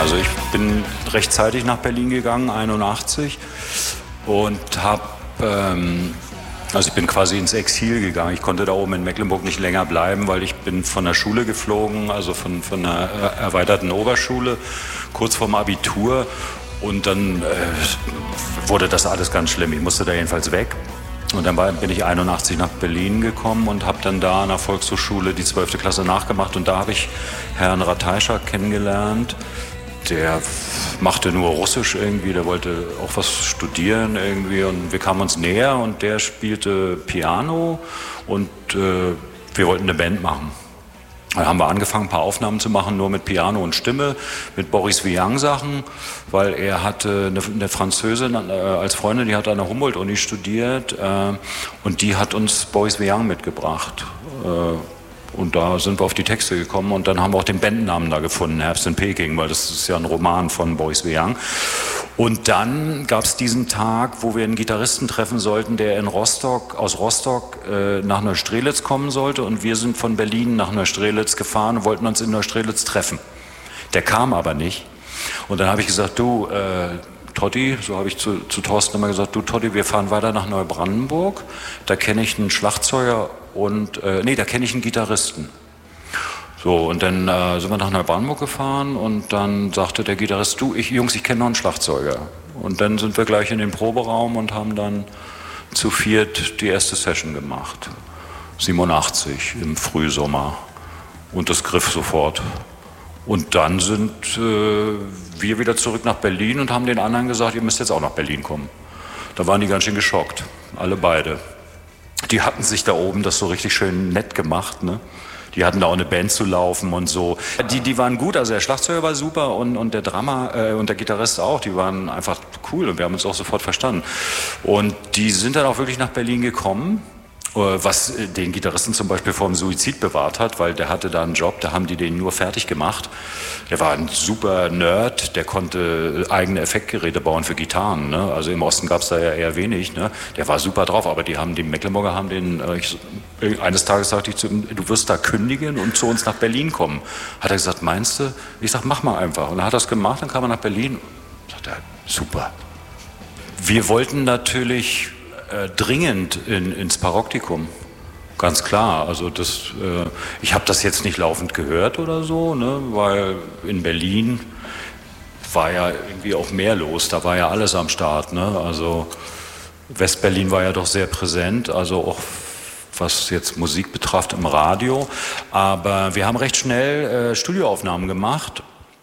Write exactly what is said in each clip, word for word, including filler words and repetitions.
Also ich bin rechtzeitig nach Berlin gegangen, einundachtzig, und habe, ähm, also ich bin quasi ins Exil gegangen. Ich konnte da oben in Mecklenburg nicht länger bleiben, weil ich bin von der Schule geflogen, also von, von einer erweiterten Oberschule, kurz vorm Abitur. Und dann äh, wurde das alles ganz schlimm. Ich musste da jedenfalls weg. Und dann war, bin ich einundachtzig nach Berlin gekommen und habe dann da an der Volkshochschule die zwölfte Klasse nachgemacht. Und da habe ich Herrn Ratajczak kennengelernt. Der machte nur Russisch irgendwie, der wollte auch was studieren irgendwie. Und wir kamen uns näher und der spielte Piano und äh, wir wollten eine Band machen. Da haben wir angefangen, ein paar Aufnahmen zu machen, nur mit Piano und Stimme, mit Boris Vian Sachen, weil er hatte eine, eine Französin äh, als Freundin, die hat an der Humboldt-Uni studiert äh, und die hat uns Boris Vian mitgebracht. Äh, und da sind wir auf die Texte gekommen und dann haben wir auch den Bandnamen da gefunden, Herbst in Peking, weil das ist ja ein Roman von Boris Vian. Und dann gab es diesen Tag, wo wir einen Gitarristen treffen sollten, der in Rostock, aus Rostock äh, nach Neustrelitz kommen sollte. Und wir sind von Berlin nach Neustrelitz gefahren und wollten uns in Neustrelitz treffen. Der kam aber nicht. Und dann habe ich gesagt, du, äh, Totti, so habe ich zu, zu Thorsten immer gesagt, du Totti, wir fahren weiter nach Neubrandenburg. Da kenne ich einen Schlagzeuger und, äh, nee, da kenne ich einen Gitarristen. So, und dann äh, sind wir nach Neubrandenburg gefahren und dann sagte der Gitarrist, du, ich, Jungs, ich kenne noch einen Schlagzeuger. Und dann sind wir gleich in den Proberaum und haben dann zu viert die erste Session gemacht. siebenundachtzig im Frühsommer. Und das griff sofort. Und dann sind äh, wir wieder zurück nach Berlin und haben den anderen gesagt, ihr müsst jetzt auch nach Berlin kommen. Da waren die ganz schön geschockt, alle beide. Die hatten sich da oben das so richtig schön nett gemacht, ne? Die hatten da auch eine Band zu laufen und so. Die, die waren gut, also der Schlagzeuger war super und, und der Drummer äh, und der Gitarrist auch. Die waren einfach cool und wir haben uns auch sofort verstanden. Und die sind dann auch wirklich nach Berlin gekommen, äh, was den Gitarristen zum Beispiel vor dem Suizid bewahrt hat, weil der hatte da einen Job, da haben die den nur fertig gemacht. Der war ein super Nerd, der konnte eigene Effektgeräte bauen für Gitarren. Ne? Also im Osten gab es da ja eher wenig. Ne? Der war super drauf, aber die haben, die Mecklenburger haben den, äh, ich, eines Tages sagte ich zu ihm, du wirst da kündigen und zu uns nach Berlin kommen. Hat er gesagt, meinst du? Ich sag, mach mal einfach. Und dann hat er es gemacht, dann kam er nach Berlin. Sagt er, super. Wir wollten natürlich äh, dringend in, ins Paroptikum. Ganz klar, also das, äh, ich habe das jetzt nicht laufend gehört oder so, ne, weil in Berlin war ja irgendwie auch mehr los, da war ja alles am Start, ne, also Westberlin war ja doch sehr präsent, also auch was jetzt Musik betrifft im Radio, aber wir haben recht schnell äh, Studioaufnahmen gemacht,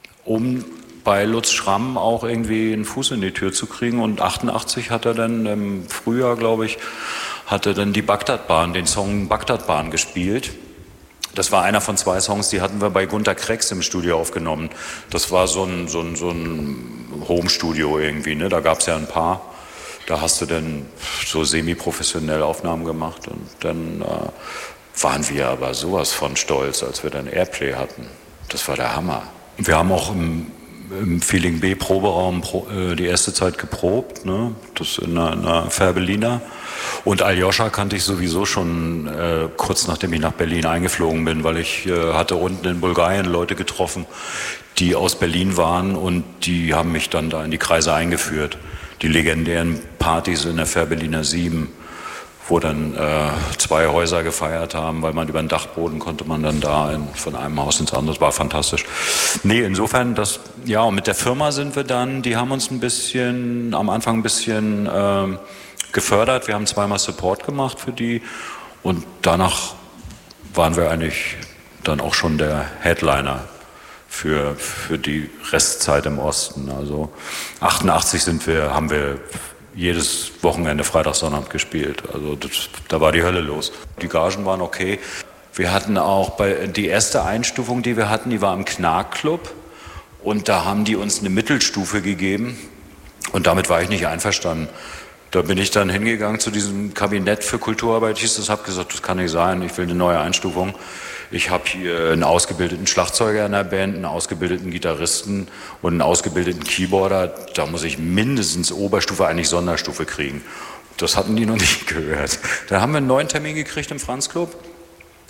um bei Lutz Schramm auch irgendwie einen Fuß in die Tür zu kriegen und achtundachtzig hat er dann im Frühjahr, glaube ich, hatte dann die Bagdadbahn, den Song Bagdadbahn gespielt. Das war einer von zwei Songs, die hatten wir bei Gunter Krex im Studio aufgenommen. Das war so ein, so ein, so ein Home-Studio irgendwie, ne? Da gab es ja ein paar. Da hast du dann so semi-professionell Aufnahmen gemacht und dann äh, waren wir aber sowas von stolz, als wir dann Airplay hatten. Das war der Hammer. Wir haben auch im im Feeling B Proberaum pro, äh, die erste Zeit geprobt, ne? Das in einer, in einer Färbeliner. Und Aljoscha kannte ich sowieso schon äh, kurz nachdem ich nach Berlin eingeflogen bin, weil ich äh, hatte unten in Bulgarien Leute getroffen, die aus Berlin waren und die haben mich dann da in die Kreise eingeführt. Die legendären Partys in der Färbeliner sieben, wo dann äh, zwei Häuser gefeiert haben, weil man über den Dachboden konnte man dann da in, von einem Haus ins andere, das war fantastisch. Nee, insofern, das, ja, und mit der Firma sind wir dann, die haben uns ein bisschen, am Anfang ein bisschen äh, gefördert, wir haben zweimal Support gemacht für die und danach waren wir eigentlich dann auch schon der Headliner für, für die Restzeit im Osten. Also achtundachtzig sind wir, haben wir jedes Wochenende Freitag, Sonnabend gespielt. Also das, da war die Hölle los. Die Gagen waren okay. Wir hatten auch bei die erste Einstufung, die wir hatten, die war im Knark-Club und da haben die uns eine Mittelstufe gegeben und damit war ich nicht einverstanden. Da bin ich dann hingegangen zu diesem Kabinett für Kulturarbeit, hieß das, habe gesagt, das kann nicht sein, ich will eine neue Einstufung. Ich habe hier einen ausgebildeten Schlagzeuger in der Band, einen ausgebildeten Gitarristen und einen ausgebildeten Keyboarder. Da muss ich mindestens Oberstufe, eigentlich Sonderstufe kriegen. Das hatten die noch nicht gehört. Da haben wir einen neuen Termin gekriegt im Franz Club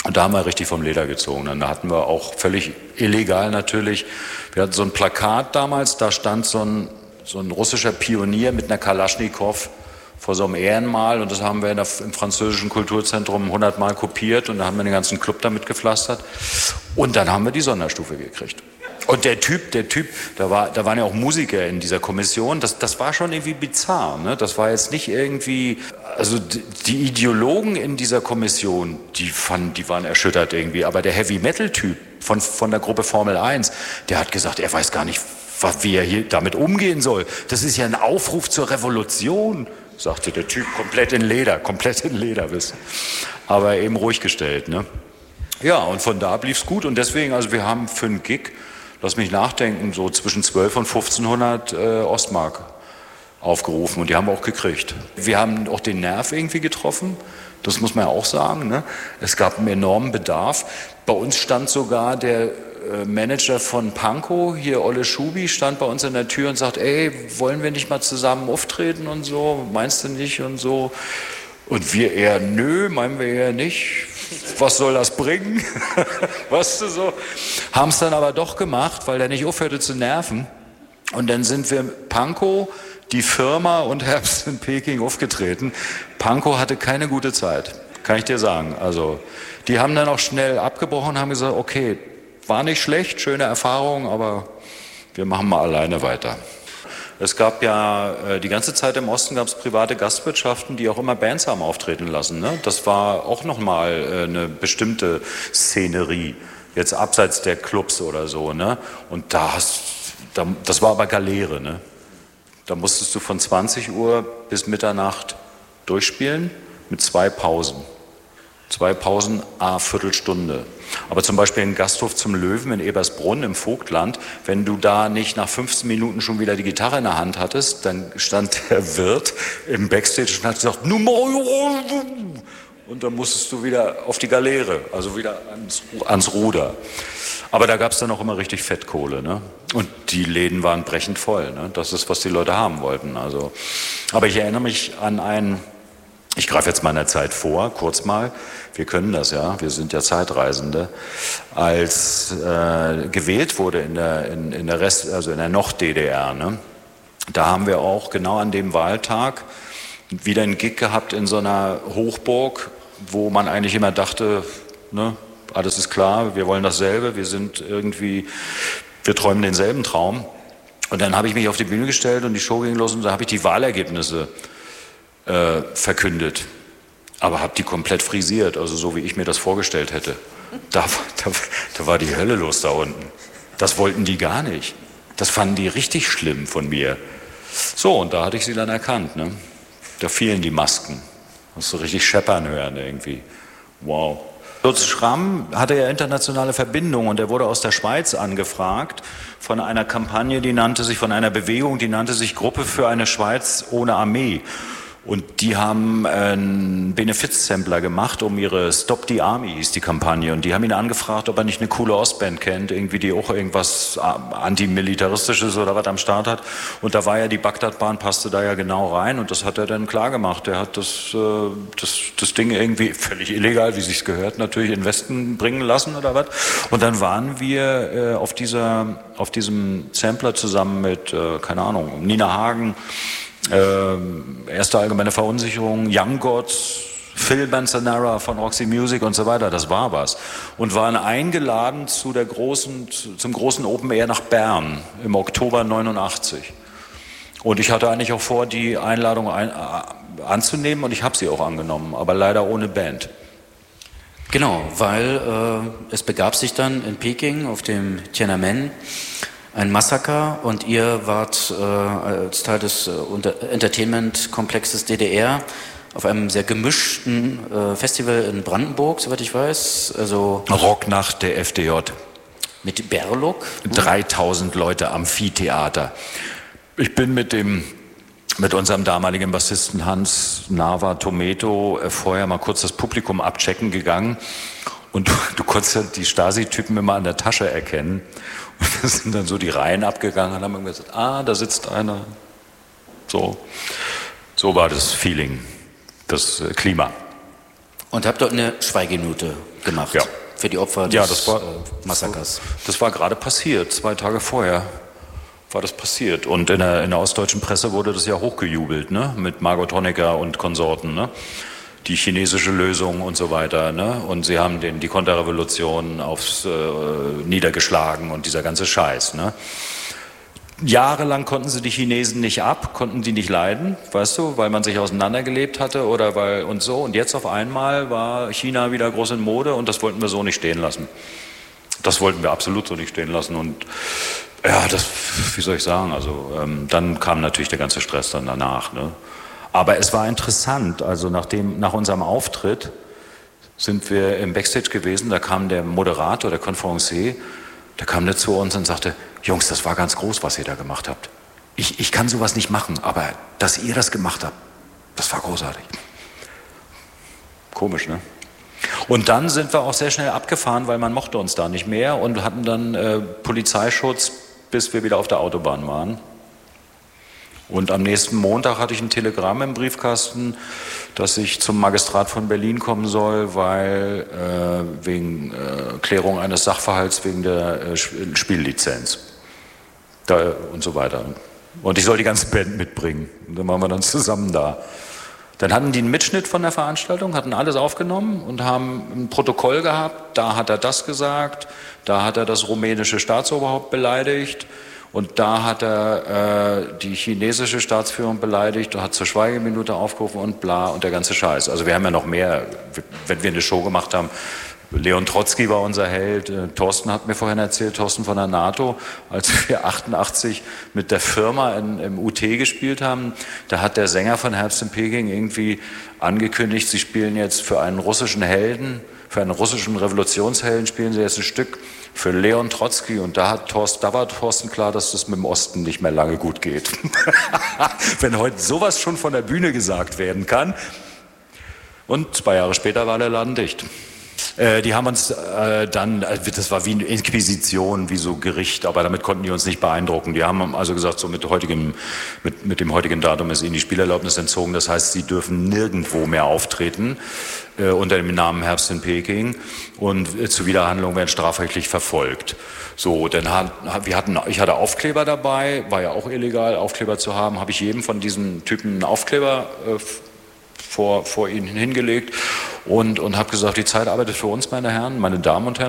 Und da haben wir richtig vom Leder gezogen. Dann hatten wir auch völlig illegal natürlich, wir hatten so ein Plakat damals, da stand so ein, so ein russischer Pionier mit einer Kalaschnikow vor so einem Ehrenmal und das haben wir in der, im französischen Kulturzentrum hundertmal kopiert und da haben wir den ganzen Club damit gepflastert und dann haben wir die Sonderstufe gekriegt. Und der Typ, der Typ, da, war, da waren ja auch Musiker in dieser Kommission, das, das war schon irgendwie bizarr, ne? Das war jetzt nicht irgendwie, also die, die Ideologen in dieser Kommission, die fanden, die waren erschüttert irgendwie, aber der Heavy-Metal-Typ von, von der Gruppe Formel eins, der hat gesagt, er weiß gar nicht, wie er hier damit umgehen soll. Das ist ja ein Aufruf zur Revolution, sagte der Typ, komplett in Leder, komplett in Leder, wissen. Aber eben ruhig gestellt, ne? Ja, und von da blieb's gut und deswegen, also wir haben für einen Gig, lass mich nachdenken, so zwischen zwölf und fünfzehnhundert äh, Ostmark aufgerufen und die haben wir auch gekriegt. Wir haben auch den Nerv irgendwie getroffen, das muss man ja auch sagen, ne? Es gab einen enormen Bedarf. Bei uns stand sogar der äh, Manager von Pankow, hier Olle Schubi, stand bei uns an der Tür und sagt, ey, wollen wir nicht mal zusammen auftreten und so, meinst du nicht und so? Und wir eher, nö, meinen wir eher nicht. Was soll das bringen? Weißt du so? Haben es dann aber doch gemacht, weil der nicht aufhörte zu nerven. Und dann sind wir Pankow, die Firma und Herbst in Peking aufgetreten. Pankow hatte keine gute Zeit, kann ich dir sagen. Also die haben dann auch schnell abgebrochen und haben gesagt, okay, war nicht schlecht, schöne Erfahrung, aber wir machen mal alleine weiter. Es gab ja äh, die ganze Zeit im Osten gab es private Gastwirtschaften, die auch immer Bands haben auftreten lassen. Ne? Das war auch nochmal äh, eine bestimmte Szenerie, jetzt abseits der Clubs oder so. Ne? Und da hast, da, das war aber Galeere. Ne? Da musstest du von zwanzig Uhr bis Mitternacht durchspielen mit zwei Pausen. Zwei Pausen à Viertelstunde. Aber zum Beispiel in Gasthof zum Löwen in Ebersbrunn im Vogtland, wenn du da nicht nach fünfzehn Minuten schon wieder die Gitarre in der Hand hattest, dann stand der Wirt im Backstage und hat gesagt, Nummer und dann musstest du wieder auf die Galeere, also wieder ans, ans Ruder. Aber da gab es dann auch immer richtig Fettkohle, ne? Und die Läden waren brechend voll, ne? Das ist, was die Leute haben wollten. Also, aber ich erinnere mich an einen, ich greife jetzt meiner Zeit vor, kurz mal, wir können das ja, wir sind ja Zeitreisende, als äh, gewählt wurde in der, in, in der Rest, also in der Noch-D D R, ne? Da haben wir auch genau an dem Wahltag wieder einen Gig gehabt in so einer Hochburg, wo man eigentlich immer dachte, ne, alles ist klar, wir wollen dasselbe, wir sind irgendwie, wir träumen denselben Traum. Und dann habe ich mich auf die Bühne gestellt und die Show ging los und da habe ich die Wahlergebnisse äh, verkündet. Aber habe die komplett frisiert, also so wie ich mir das vorgestellt hätte. Da, da, da war die Hölle los da unten. Das wollten die gar nicht. Das fanden die richtig schlimm von mir. So, und da hatte ich sie dann erkannt, ne? Da fielen die Masken. Hast du richtig scheppern hören irgendwie. Wow. Lutz Schramm hatte ja internationale Verbindungen und er wurde aus der Schweiz angefragt von einer Kampagne, die nannte sich, von einer Bewegung, die nannte sich Gruppe für eine Schweiz ohne Armee. Und die haben einen Benefiz-Sampler gemacht, um ihre Stop the Army hieß die Kampagne. Und die haben ihn angefragt, ob er nicht eine coole Ostband kennt, irgendwie die auch irgendwas antimilitaristisches oder was am Start hat. Und da war ja die Bagdadbahn, passte da ja genau rein und das hat er dann klar gemacht. Er hat das, das, das Ding irgendwie völlig illegal, wie sich's gehört, natürlich in den Westen bringen lassen oder was. Und dann waren wir auf dieser, auf diesem Sampler zusammen mit, keine Ahnung, Nina Hagen, Ähm, erste allgemeine Verunsicherung, Young Gods, Phil Manzanera von Roxy Music und so weiter, das war was. Und waren eingeladen zu der großen, zum großen Open Air nach Bern im Oktober neunundachtzig. Und ich hatte eigentlich auch vor, die Einladung ein, äh, anzunehmen und ich habe sie auch angenommen, aber leider ohne Band. Genau, weil äh, es begab sich dann in Peking auf dem Tiananmen ein Massaker und ihr wart äh, als Teil des äh, Entertainment-Komplexes D D R auf einem sehr gemischten äh, Festival in Brandenburg, soweit ich weiß. Also Rocknacht der F D J. Mit Berlok. dreitausend Leute, Amphitheater. Ich bin mit dem mit unserem damaligen Bassisten Hans Nava Tometo äh, vorher mal kurz das Publikum abchecken gegangen. Und du, du konntest ja die Stasi-Typen immer an der Tasche erkennen. Und da sind dann so die Reihen abgegangen und haben immer gesagt, ah, da sitzt einer. So, so war das Feeling, das Klima. Und habt dort eine Schweigeminute gemacht? Ja. Für die Opfer des ja, das war, äh, Massakers? Das war gerade passiert, zwei Tage vorher war das passiert. Und in der, in der ostdeutschen Presse wurde das ja hochgejubelt, ne? Mit Margot Honecker und Konsorten, ne? Die chinesische Lösung und so weiter, ne? Und sie haben den, die Konterrevolution aufs äh, niedergeschlagen und dieser ganze Scheiß, ne? Jahrelang konnten sie die Chinesen nicht ab, konnten die nicht leiden, weißt du, weil man sich auseinandergelebt hatte oder weil und so. Und jetzt auf einmal war China wieder groß in Mode und das wollten wir so nicht stehen lassen. Das wollten wir absolut so nicht stehen lassen. Und ja, das, wie soll ich sagen, also ähm, dann kam natürlich der ganze Stress dann danach, ne? Aber es war interessant, also nach, dem, nach unserem Auftritt sind wir im Backstage gewesen, da kam der Moderator, der Conferencier, der kam da zu uns und sagte, Jungs, das war ganz groß, was ihr da gemacht habt. Ich, ich kann sowas nicht machen, aber dass ihr das gemacht habt, das war großartig. Komisch, ne? Und dann sind wir auch sehr schnell abgefahren, weil man mochte uns da nicht mehr und hatten dann äh, Polizeischutz, bis wir wieder auf der Autobahn waren. Und am nächsten Montag hatte ich ein Telegramm im Briefkasten, dass ich zum Magistrat von Berlin kommen soll, weil äh, wegen äh, Klärung eines Sachverhalts wegen der äh, Spiellizenz da, und so weiter. Und ich soll die ganze Band mitbringen. Und dann waren wir dann zusammen da. Dann hatten die einen Mitschnitt von der Veranstaltung, hatten alles aufgenommen und haben ein Protokoll gehabt. Da hat er das gesagt, da hat er das rumänische Staatsoberhaupt beleidigt. Und da hat er äh, die chinesische Staatsführung beleidigt und hat zur Schweigeminute aufgerufen und bla und der ganze Scheiß. Also wir haben ja noch mehr, wenn wir eine Show gemacht haben. Leon Trotsky war unser Held. Äh, Thorsten hat mir vorhin erzählt, Thorsten von der NATO, als wir achtundachtzig mit der Firma in, im U T gespielt haben, da hat der Sänger von Herbst in Peking irgendwie angekündigt, sie spielen jetzt für einen russischen Helden, für einen russischen Revolutionshelden spielen sie jetzt ein Stück für Leon Trotsky und da, hat Thorsten, da war Thorsten klar, dass das mit dem Osten nicht mehr lange gut geht. Wenn heute sowas schon von der Bühne gesagt werden kann. Und zwei Jahre später war der Laden dicht. Äh, die haben uns äh, dann, das war wie eine Inquisition, wie so Gericht, aber damit konnten die uns nicht beeindrucken. Die haben also gesagt, so mit, heutigem, mit, mit dem heutigen Datum ist ihnen die Spielerlaubnis entzogen. Das heißt, sie dürfen nirgendwo mehr auftreten äh, unter dem Namen Herbst in Peking und äh, zur Wiederhandlung werden strafrechtlich verfolgt. So, dann hat, wir hatten, ich hatte Aufkleber dabei, war ja auch illegal, Aufkleber zu haben, habe ich jedem von diesen Typen einen Aufkleber äh, vor, vor ihnen hingelegt und, und habe gesagt, die Zeit arbeitet für uns, meine Herren, meine Damen und Herren.